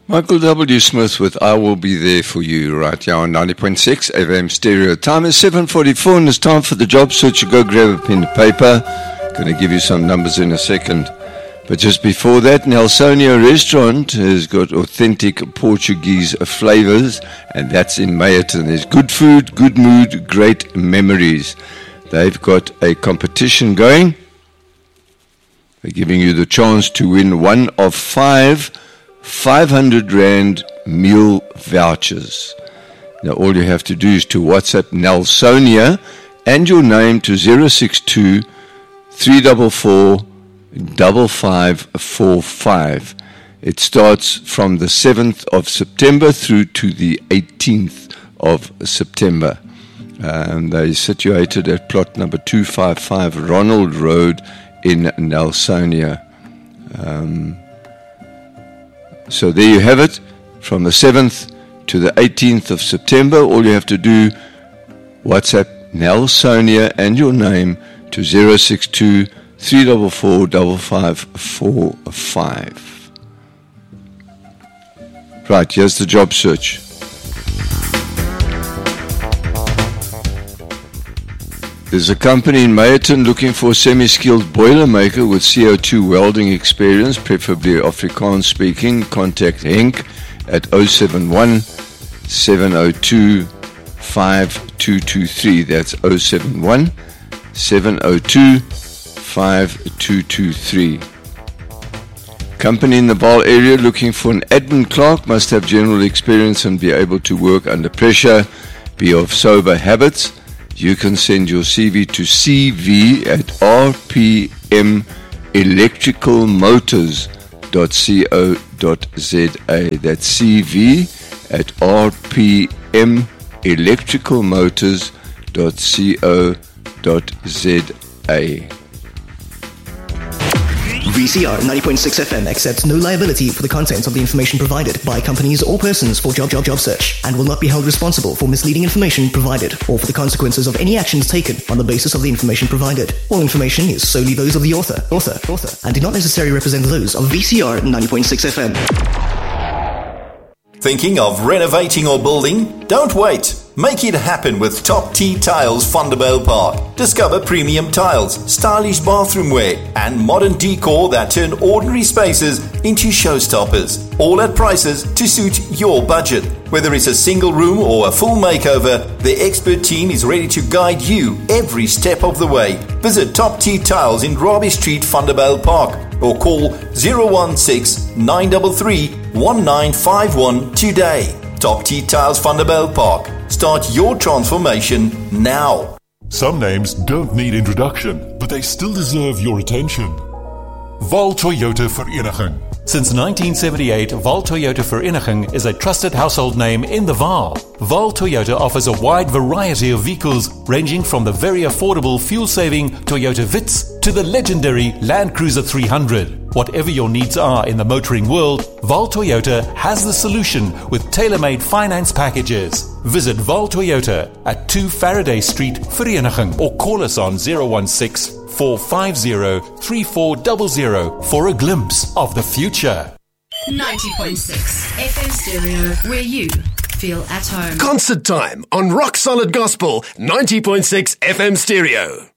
Michael W. Smith with I Will Be There For You right here on 90.6 FM Stereo. Time is 7:44 and it's time for the job search. You go grab a pen and paper. Going to give you some numbers in a second. But just before that, Nelsonia Restaurant has got authentic Portuguese flavors, and that's in Meyerton. There's good food, good mood, great memories. They've got a competition going. They're giving you the chance to win one of 5 500 Rand meal vouchers. Now all you have to do is to WhatsApp Nelsonia and your name to 062 344 5545. It starts from the 7th of September through to the 18th of September. They're situated at plot number 255 Ronald Road in Nelsonia. So there you have it, from the 7th to the 18th of September. All you have to do, WhatsApp Nelsonia and your name to 062 344 5545. Right, here's the job search. There's a company in Meyerton looking for a semi-skilled boilermaker with CO2 welding experience, preferably Afrikaans speaking. Contact Henk at 071 702 5223. That's 071 702 5223. Company in the Vaal area looking for an admin clerk, must have general experience and be able to work under pressure, be of sober habits. You can send your CV to cv@rpmelectricalmotors.co.za. That's cv@rpmelectricalmotors.co.za. VCR 90.6 FM accepts no liability for the contents of the information provided by companies or persons for job search, and will not be held responsible for misleading information provided or for the consequences of any actions taken on the basis of the information provided. All information is solely those of the author, and do not necessarily represent those of VCR 90.6 FM. Thinking of renovating or building? Don't wait. Make it happen with Top T Tiles Vanderbijl Park. Discover premium tiles, stylish bathroom wear, and modern decor that turn ordinary spaces into showstoppers. All at prices to suit your budget. Whether it's a single room or a full makeover, the expert team is ready to guide you every step of the way. Visit Top T Tiles in Robbie Street, Vanderbijl Park, or call 016 933 1951 today. Top T Tiles Vanderbijl Park. Start your transformation now. Some names don't need introduction, but they still deserve your attention. Vaal Toyota Vereniging. Since 1978, Vaal Toyota Vereniging is a trusted household name in the Vaal. Vaal Toyota offers a wide variety of vehicles, ranging from the very affordable fuel-saving Toyota Vitz to the legendary Land Cruiser 300. Whatever your needs are in the motoring world, Vaal Toyota has the solution with tailor-made finance packages. Visit Vaal Toyota at 2 Faraday Street, Vereniging, or call us on 016 450 3400 for a glimpse of the future. 90.6 FM Stereo, where you feel at home. Concert time on Rock Solid Gospel 90.6 FM Stereo.